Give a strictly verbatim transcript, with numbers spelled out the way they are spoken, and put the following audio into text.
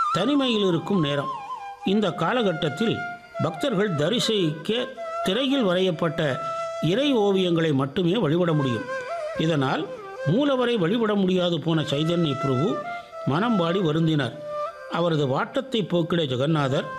தனிமையில் இருக்கும் நேரம். இந்த காலகட்டத்தில் பக்தர்கள் தரிசிக்க திரையில் வரையப்பட்ட இறை ஓவியங்களை மட்டுமே வழிபட முடியும். இதனால் மூலவரை வழிபட முடியாது போன சைதன்ய பிரபு மனம் வாடி வருந்தினார். அவரது வாட்டத்தை போக்கிட ஜெகநாதர்